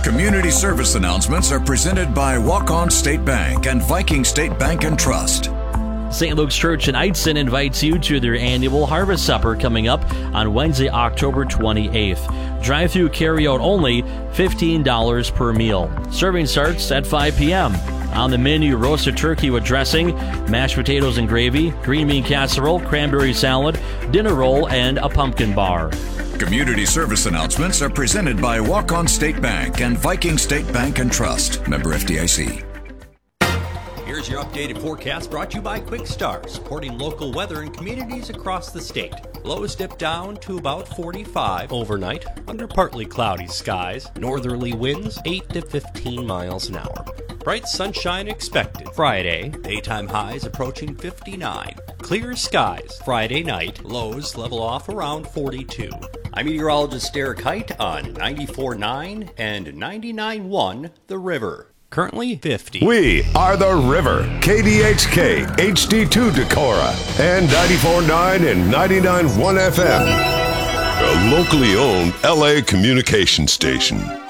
Community service announcements are presented by Walk-On State Bank and Viking State Bank and Trust. St. Luke's Church in Eitzen invites you to their annual Harvest Supper coming up on Wednesday, October 28th. Drive-through carry-out only, $15 per meal. Serving starts at 5 p.m. On the menu, roasted turkey with dressing, mashed potatoes and gravy, green bean casserole, cranberry salad, dinner roll, and a pumpkin bar. Community service announcements are presented by Walk-On State Bank and Viking State Bank and Trust. Member FDIC. Here's your updated forecast brought to you by Quick Start, supporting local weather in communities across the state. Lows dip down to about 45 overnight under partly cloudy skies. Northerly winds 8 to 15 miles an hour. Bright sunshine expected Friday. Daytime highs approaching 59. Clear skies Friday night. Lows level off around 42. I'm meteorologist Derek Height on 94.9 and 99.1 The River. Currently 50. We are The River, KDHK, HD2 Decorah, and 94.9 and 99.1 FM. A locally owned LA communication station.